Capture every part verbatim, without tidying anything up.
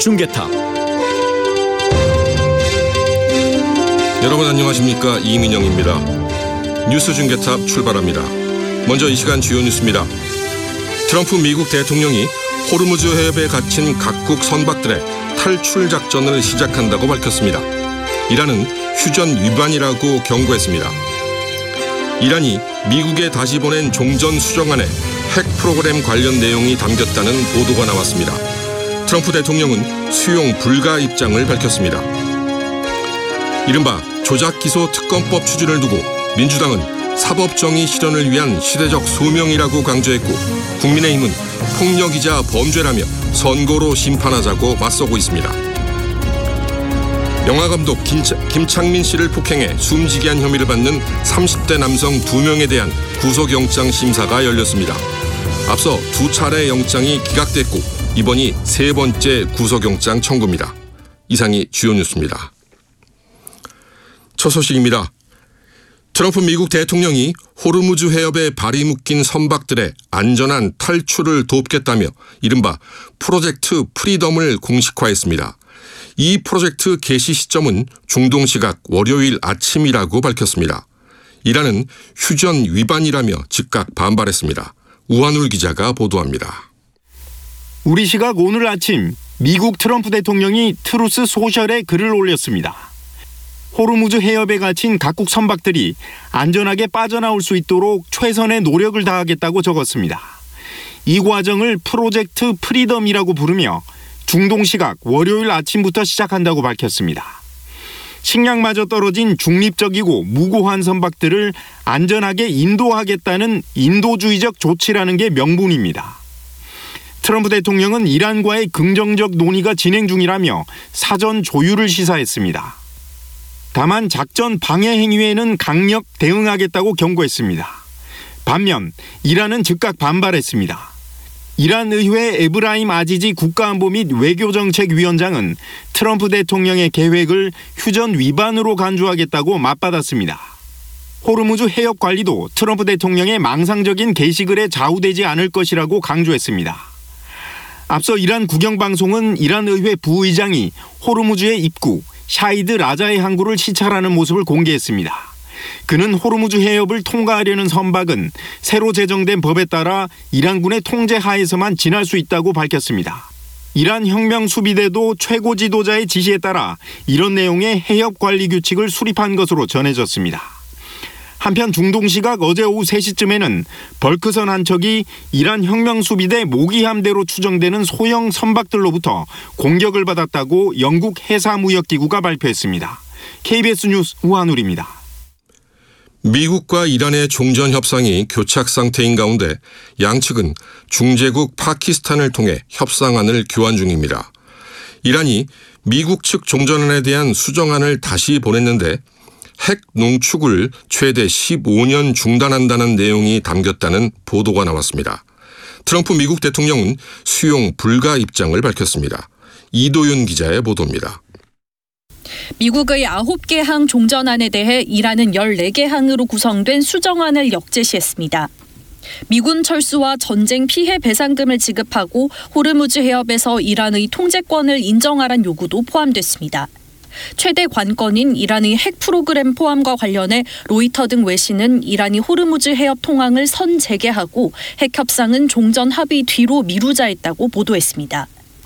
중계탑. 여러분 안녕하십니까? 이민영입니다. 뉴스 중계탑 출발합니다. 먼저 이 시간 주요 뉴스입니다. 트럼프 미국 대통령이 호르무즈 해협에 갇힌 각국 선박들의 탈출 작전을 시작한다고 밝혔습니다. 이란은 휴전 위반이라고 경고했습니다. 이란이 미국에 다시 보낸 종전 수정안에 핵 프로그램 관련 내용이 담겼다는 보도가 나왔습니다. 트럼프 대통령은 수용 불가 입장을 밝혔습니다. 이른바 조작기소 특검법 추진을 두고 민주당은 사법정의 실현을 위한 시대적 소명이라고 강조했고, 국민의힘은 폭력이자 범죄라며 선고로 심판하자고 맞서고 있습니다. 영화감독 김창민 씨를 폭행해 숨지게 한 혐의를 받는 삼십 대 남성 두 명에 대한 구속영장 심사가 열렸습니다. 앞서 두 차례 영장이 기각됐고 이번이 세 번째 구속영장 청구입니다. 이상이 주요 뉴스입니다. 첫 소식입니다. 트럼프 미국 대통령이 호르무즈 해협에 발이 묶인 선박들의 안전한 탈출을 돕겠다며 이른바 프로젝트 프리덤을 공식화했습니다. 이 프로젝트 개시 시점은 중동 시각 월요일 아침이라고 밝혔습니다. 이란은 휴전 위반이라며 즉각 반발했습니다. 우한울 기자가 보도합니다. 우리 시각 오늘 아침 미국 트럼프 대통령이 트루스 소셜에 글을 올렸습니다. 호르무즈 해협에 갇힌 각국 선박들이 안전하게 빠져나올 수 있도록 최선의 노력을 다하겠다고 적었습니다. 이 과정을 프로젝트 프리덤이라고 부르며 중동 시각 월요일 아침부터 시작한다고 밝혔습니다. 식량마저 떨어진 중립적이고 무고한 선박들을 안전하게 인도하겠다는 인도주의적 조치라는 게 명분입니다. 트럼프 대통령은 이란과의 긍정적 논의가 진행 중이라며 사전 조율을 시사했습니다. 다만 작전 방해 행위에는 강력 대응하겠다고 경고했습니다. 반면 이란은 즉각 반발했습니다. 이란 의회 에브라임 아지지 국가안보 및 외교정책위원장은 트럼프 대통령의 계획을 휴전 위반으로 간주하겠다고 맞받았습니다. 호르무즈 해협 관리도 트럼프 대통령의 망상적인 게시글에 좌우되지 않을 것이라고 강조했습니다. 앞서 이란 국영방송은 이란 의회 부의장이 호르무즈의 입구 샤이드 라자의 항구를 시찰하는 모습을 공개했습니다. 그는 호르무즈 해협을 통과하려는 선박은 새로 제정된 법에 따라 이란군의 통제 하에서만 지날 수 있다고 밝혔습니다. 이란 혁명 수비대도 최고 지도자의 지시에 따라 이런 내용의 해협 관리 규칙을 수립한 것으로 전해졌습니다. 한편 중동 시각 어제 오후 세 시쯤에는 벌크선 한 척이 이란 혁명 수비대 모기함대로 추정되는 소형 선박들로부터 공격을 받았다고 영국 해사무역기구가 발표했습니다. 케이비에스 뉴스 우한울입니다. 미국과 이란의 종전 협상이 교착 상태인 가운데 양측은 중재국 파키스탄을 통해 협상안을 교환 중입니다. 이란이 미국 측 종전안에 대한 수정안을 다시 보냈는데 핵 농축을 최대 십오 년 중단한다는 내용이 담겼다는 보도가 나왔습니다. 트럼프 미국 대통령은 수용 불가 입장을 밝혔습니다. 이도윤 기자의 보도입니다. 미국의 아홉 개 항 종전안에 대해 이란은 열네 개 항으로 구성된 수정안을 역제시했습니다. 미군 철수와 전쟁 피해 배상금을 지급하고 호르무즈 해협에서 이란의 통제권을 인정하란 요구도 포함됐습니다. 최대 관건인 이란의 핵 프로그램 포함과 관련해 로이터 등 외신은 이란이 호르무즈 해협 통항을 선재개하고 핵 협상은 종전 합의 뒤로 미루자 했다고 보도했습니다.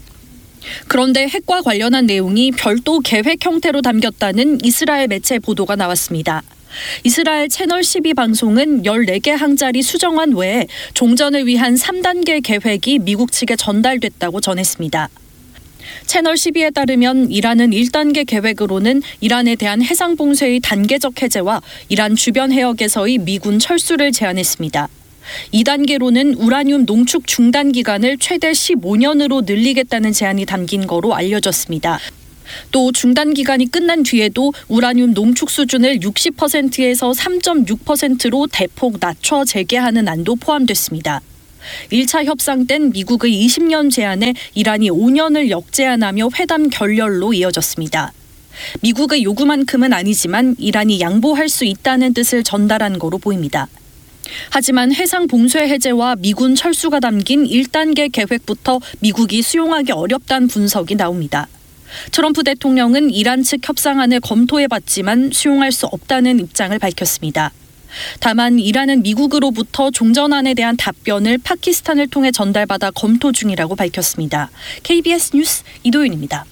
그런데 핵과 관련한 내용이 별도 계획 형태로 담겼다는 이스라엘 매체 보도가 나왔습니다. 이스라엘 채널 십이 방송은 열네 개 항짜리 수정안 외에 종전을 위한 삼 단계 계획이 미국 측에 전달됐다고 전했습니다. 채널 십이에 따르면 이란은 일 단계 계획으로는 이란에 대한 해상봉쇄의 단계적 해제와 이란 주변 해역에서의 미군 철수를 제안했습니다. 이 단계로는 우라늄 농축 중단 기간을 최대 십오 년으로 늘리겠다는 제안이 담긴 거로 알려졌습니다. 또 중단 기간이 끝난 뒤에도 우라늄 농축 수준을 육십 퍼센트에서 삼 점 육 퍼센트로 대폭 낮춰 재개하는 안도 포함됐습니다. 일 차 협상 땐 미국의 이십 년 제안에 이란이 오 년을 역제안하며 회담 결렬로 이어졌습니다. 미국의 요구만큼은 아니지만 이란이 양보할 수 있다는 뜻을 전달한 거로 보입니다. 하지만 해상 봉쇄 해제와 미군 철수가 담긴 일 단계 계획부터 미국이 수용하기 어렵다는 분석이 나옵니다. 트럼프 대통령은 이란 측 협상안을 검토해봤지만 수용할 수 없다는 입장을 밝혔습니다. 다만 이란은 미국으로부터 종전안에 대한 답변을 파키스탄을 통해 전달받아 검토 중이라고 밝혔습니다. 케이비에스 뉴스 이도윤입니다.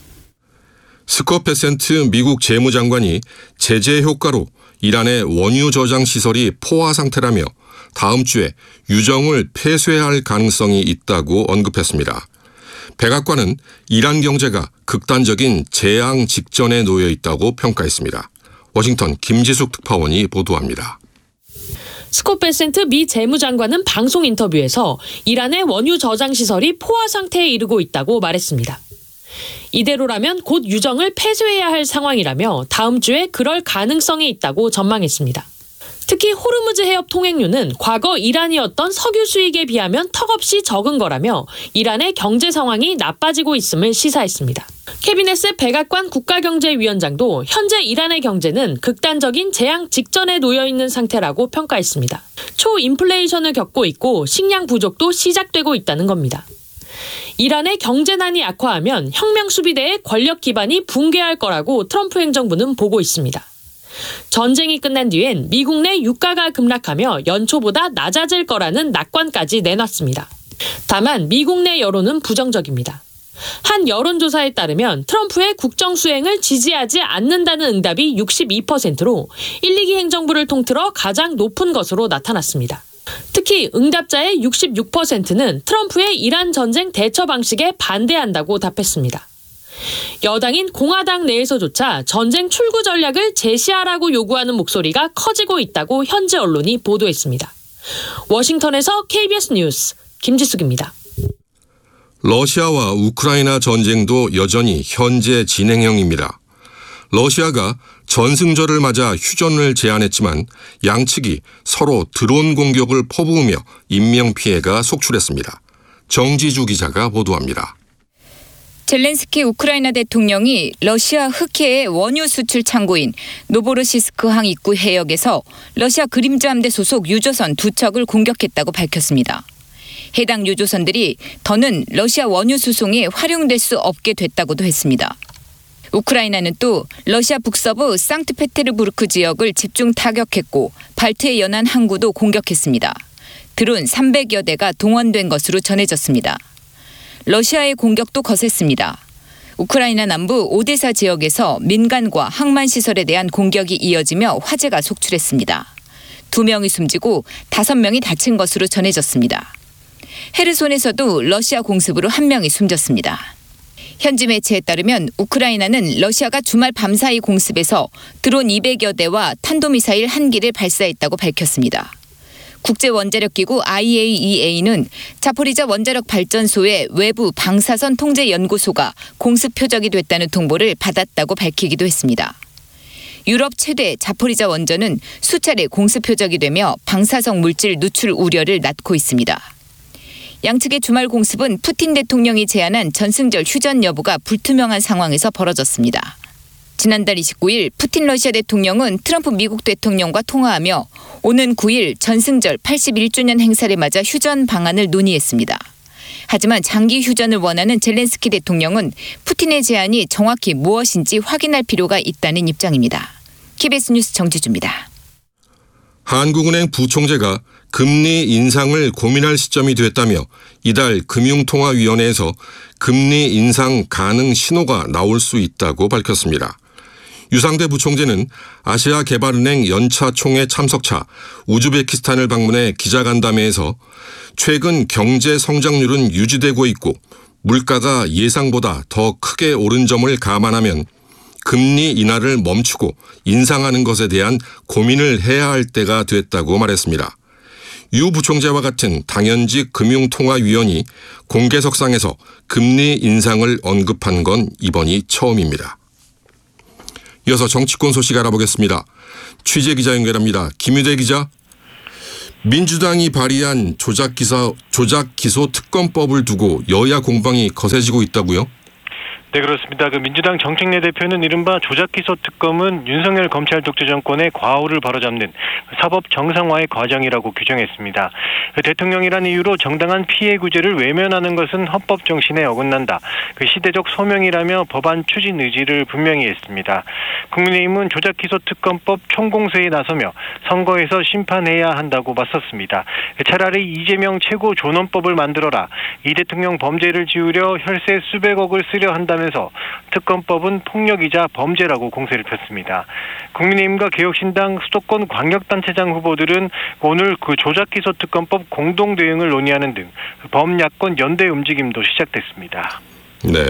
스콧 베센트 미국 재무장관이 제재 효과로 이란의 원유 저장 시설이 포화 상태라며 다음 주에 유정을 폐쇄할 가능성이 있다고 언급했습니다. 백악관은 이란 경제가 극단적인 재앙 직전에 놓여 있다고 평가했습니다. 워싱턴 김지숙 특파원이 보도합니다. 스콧 베센트 미 재무장관은 방송 인터뷰에서 이란의 원유 저장 시설이 포화 상태에 이르고 있다고 말했습니다. 이대로라면 곧 유정을 폐쇄해야 할 상황이라며 다음 주에 그럴 가능성이 있다고 전망했습니다. 특히 호르무즈 해협 통행료는 과거 이란이었던 석유 수익에 비하면 턱없이 적은 거라며 이란의 경제 상황이 나빠지고 있음을 시사했습니다. 캐비넷의 백악관 국가경제위원장도 현재 이란의 경제는 극단적인 재앙 직전에 놓여 있는 상태라고 평가했습니다. 초인플레이션을 겪고 있고 식량 부족도 시작되고 있다는 겁니다. 이란의 경제난이 악화하면 혁명수비대의 권력 기반이 붕괴할 거라고 트럼프 행정부는 보고 있습니다. 전쟁이 끝난 뒤엔 미국 내 유가가 급락하며 연초보다 낮아질 거라는 낙관까지 내놨습니다. 다만 미국 내 여론은 부정적입니다. 한 여론조사에 따르면 트럼프의 국정수행을 지지하지 않는다는 응답이 육십이 퍼센트로 일, 이 기 행정부를 통틀어 가장 높은 것으로 나타났습니다. 특히 응답자의 육십육 퍼센트는 트럼프의 이란 전쟁 대처 방식에 반대한다고 답했습니다. 여당인 공화당 내에서조차 전쟁 출구 전략을 제시하라고 요구하는 목소리가 커지고 있다고 현지 언론이 보도했습니다. 워싱턴에서 케이비에스 뉴스 김지숙입니다. 러시아와 우크라이나 전쟁도 여전히 현재 진행형입니다. 러시아가 전승절을 맞아 휴전을 제안했지만 양측이 서로 드론 공격을 퍼부으며 인명피해가 속출했습니다. 정지주 기자가 보도합니다. 젤렌스키 우크라이나 대통령이 러시아 흑해의 원유 수출 창고인 노보로시스크항 입구 해역에서 러시아 그림자 함대 소속 유조선 두 척을 공격했다고 밝혔습니다. 해당 유조선들이 더는 러시아 원유 수송에 활용될 수 없게 됐다고도 했습니다. 우크라이나는 또 러시아 북서부 상트페테르부르크 지역을 집중 타격했고 발트해 연안 항구도 공격했습니다. 드론 삼백여 대가 동원된 것으로 전해졌습니다. 러시아의 공격도 거셌습니다. 우크라이나 남부 오데사 지역에서 민간과 항만 시설에 대한 공격이 이어지며 화재가 속출했습니다. 두 명이 숨지고 다섯 명이 다친 것으로 전해졌습니다. 헤르손에서도 러시아 공습으로 한 명이 숨졌습니다. 현지 매체에 따르면 우크라이나는 러시아가 주말 밤사이 공습에서 드론 이백여 대와 탄도미사일 한 기를 발사했다고 밝혔습니다. 국제원자력기구 아이에이이에이는 자포리자 원자력 발전소의 외부 방사선 통제 연구소가 공습 표적이 됐다는 통보를 받았다고 밝히기도 했습니다. 유럽 최대 자포리자 원전은 수차례 공습 표적이 되며 방사성 물질 누출 우려를 낳고 있습니다. 양측의 주말 공습은 푸틴 대통령이 제안한 전승절 휴전 여부가 불투명한 상황에서 벌어졌습니다. 지난달 이십구 일 푸틴 러시아 대통령은 트럼프 미국 대통령과 통화하며 오는 구 일 전승절 팔십일 주년 행사를 맞아 휴전 방안을 논의했습니다. 하지만 장기 휴전을 원하는 젤렌스키 대통령은 푸틴의 제안이 정확히 무엇인지 확인할 필요가 있다는 입장입니다. 케이비에스 뉴스 정지주입니다. 한국은행 부총재가 금리 인상을 고민할 시점이 됐다며 이달 금융통화위원회에서 금리 인상 가능 신호가 나올 수 있다고 밝혔습니다. 유상대 부총재는 아시아개발은행 연차 총회 참석차 우즈베키스탄을 방문해 기자간담회에서 최근 경제 성장률은 유지되고 있고 물가가 예상보다 더 크게 오른 점을 감안하면 금리 인하를 멈추고 인상하는 것에 대한 고민을 해야 할 때가 됐다고 말했습니다. 유 부총재와 같은 당연직 금융통화위원이 공개석상에서 금리 인상을 언급한 건 이번이 처음입니다. 이어서 정치권 소식 알아보겠습니다. 취재기자 연결합니다. 김유대 기자. 민주당이 발의한 조작기사, 조작기소 특검법을 두고 여야 공방이 거세지고 있다고요? 네, 그렇습니다. 그 민주당 정책내 대표는 이른바 조작기소 특검은 윤석열 검찰 독재 정권의 과오를 바로잡는 사법 정상화의 과정이라고 규정했습니다. 그 대통령이라는 이유로 정당한 피해 구제를 외면하는 것은 헌법 정신에 어긋난다. 그 시대적 소명이라며 법안 추진 의지를 분명히 했습니다. 국민의힘은 조작기소 특검법 총공세에 나서며 선거에서 심판해야 한다고 맞섰습니다. 차라리 이재명 최고 존엄법을 만들어라. 이 대통령 범죄를 지우려 혈세 수백억을 쓰려 한다면서 특검법은 폭력이자 범죄라고 공세를 폈습니다. 국민의힘과 개혁신당 수도권 광역단체장 후보들은 오늘 그 조작기소 특검법 공동 대응을 논의하는 등 범야권 연대 움직임도 시작됐습니다. 네.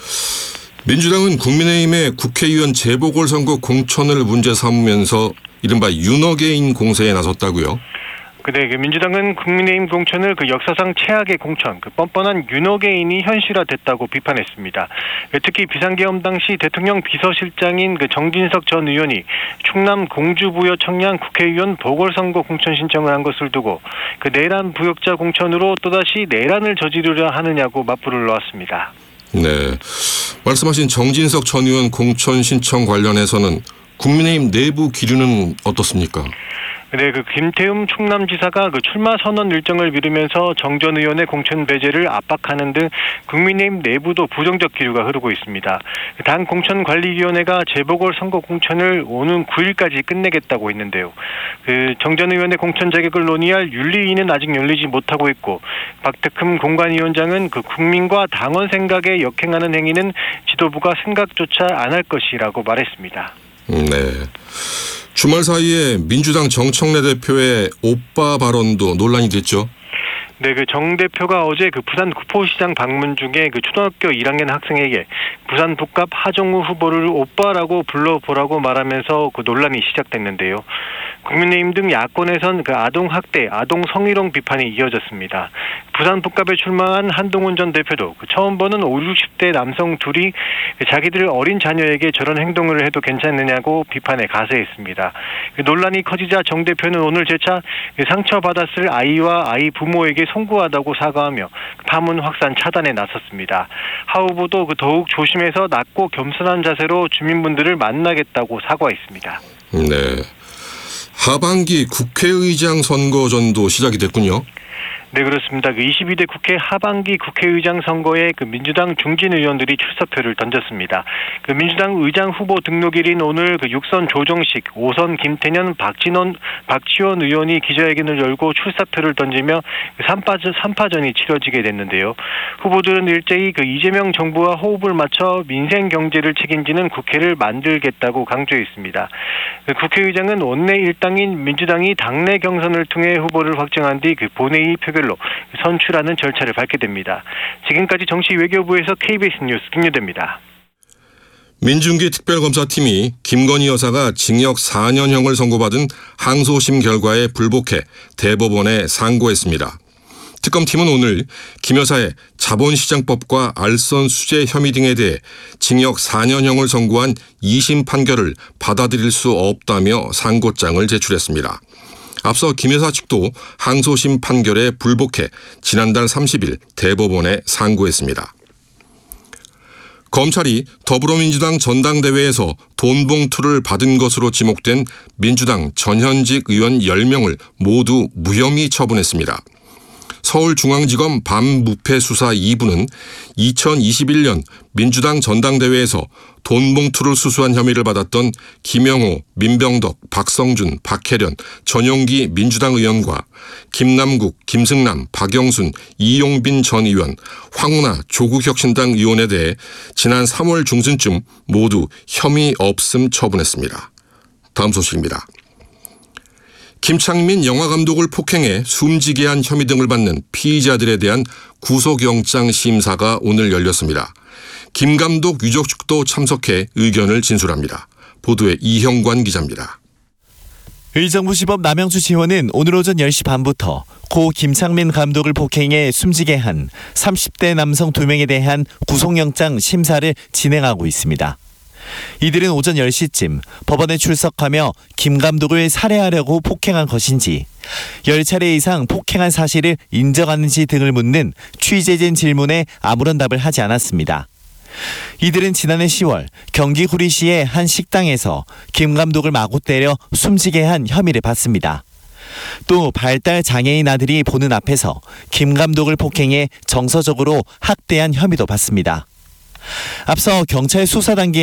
민주당은 국민의힘의 국회의원 재보궐선거 공천을 문제 삼으면서 이른바 윤어게인 공세에 나섰다고요? 네, 그 민주당은 국민의힘 공천을 그 역사상 최악의 공천, 그 뻔뻔한 윤어게인이 현실화됐다고 비판했습니다. 특히 비상계엄 당시 대통령 비서실장인 그 정진석 전 의원이 충남 공주부여 청량 국회의원 보궐선거 공천 신청을 한 것을 두고 그 내란 부역자 공천으로 또다시 내란을 저지르려 하느냐고 맞불을 놓았습니다. 네, 말씀하신 정진석 전 의원 공천 신청 관련해서는 국민의힘 내부 기류는 어떻습니까? 네, 그 김태흠 충남지사가 그 출마 선언 일정을 미루면서 정 전 의원의 공천 배제를 압박하는 등 국민의힘 내부도 부정적 기류가 흐르고 있습니다. 당 공천관리위원회가 재보궐선거 공천을 오는 구 일까지 끝내겠다고 했는데요. 그 정 전 의원의 공천 자격을 논의할 윤리위는 아직 열리지 못하고 있고 박특흠 공관위원장은 그 국민과 당원 생각에 역행하는 행위는 지도부가 생각조차 안 할 것이라고 말했습니다. 네. 주말 사이에 민주당 정청래 대표의 오빠 발언도 논란이 됐죠. 네, 그 정 대표가 어제 그 부산 구포시장 방문 중에 그 초등학교 일 학년 학생에게 부산 북갑 하정우 후보를 오빠라고 불러보라고 말하면서 그 논란이 시작됐는데요. 국민의힘 등 야권에선 그 아동 학대, 아동 성희롱 비판이 이어졌습니다. 부산 북갑에 출마한 한동훈 전 대표도 그 처음 보는 오십, 육십 대 남성 둘이 자기들 어린 자녀에게 저런 행동을 해도 괜찮느냐고 비판에 가세했습니다. 그 논란이 커지자 정 대표는 오늘 재차 상처받았을 아이와 아이 부모에게 송구하다고 사과하며 파문 확산 차단에 나섰습니다. 하 후보도 그 더욱 조심해서 낮고 겸손한 자세로 주민분들을 만나겠다고 사과했습니다. 네. 하반기 국회의장 선거전도 시작이 됐군요. 네, 그렇습니다. 그 이십이 대 국회 하반기 국회의장 선거에 그 민주당 중진 의원들이 출사표를 던졌습니다. 그 민주당 의장 후보 등록일인 오늘 그 육 선 조정식, 오 선 김태년, 박진원, 박지원 의원이 기자회견을 열고 출사표를 던지며 삼 파전이 치러지게 됐는데요. 후보들은 일제히 그 이재명 정부와 호흡을 맞춰 민생 경제를 책임지는 국회를 만들겠다고 강조했습니다. 그 국회의장은 원내 일당인 민주당이 당내 경선을 통해 후보를 확정한 뒤 그 본회의 표결 로 선출하는 절차를 밟게 됩니다. 지금까지 정치 외교부에서 케이비에스 뉴스 김유대입니다. 민중기 특별검사팀이 김건희 여사가 징역 사 년형을 선고받은 항소심 결과에 불복해 대법원에 상고했습니다. 특검팀은 오늘 김 여사의 자본시장법과 알선 수재 혐의 등에 대해 징역 사 년형을 선고한 이 심 판결을 받아들일 수 없다며 상고장을 제출했습니다. 앞서 김 여사 측도 항소심 판결에 불복해 지난달 삼십 일 대법원에 상고했습니다. 검찰이 더불어민주당 전당대회에서 돈 봉투를 받은 것으로 지목된 민주당 전현직 의원 열 명을 모두 무혐의 처분했습니다. 서울중앙지검 반부패수사 이 부는 이천이십일 년 민주당 전당대회에서 돈 봉투를 수수한 혐의를 받았던 김영호, 민병덕, 박성준, 박혜련, 전용기 민주당 의원과 김남국, 김승남, 박영순, 이용빈 전 의원, 황운하 조국혁신당 의원에 대해 지난 삼월 중순쯤 모두 혐의 없음 처분했습니다. 다음 소식입니다. 김창민 영화감독을 폭행해 숨지게 한 혐의 등을 받는 피의자들에 대한 구속영장 심사가 오늘 열렸습니다. 김 감독 유족 측도 참석해 의견을 진술합니다. 보도에 이형관 기자입니다. 의정부지법 남양주지원은 오늘 오전 열 시 반부터 고 김창민 감독을 폭행해 숨지게 한 삼십 대 남성 두 명에 대한 구속영장 심사를 진행하고 있습니다. 이들은 오전 열 시쯤 법원에 출석하며 김 감독을 살해하려고 폭행한 것인지, 열 차례 이상 폭행한 사실을 인정하는지 등을 묻는 취재진 질문에 아무런 답을 하지 않았습니다. 이들은 지난해 시월 경기 구리시의 한 식당에서 김 감독을 마구 때려 숨지게 한 혐의를 받습니다. 또 발달 장애인 아들이 보는 앞에서 김 감독을 폭행해 정서적으로 학대한 혐의도 받습니다. 앞서 경찰 수사 단계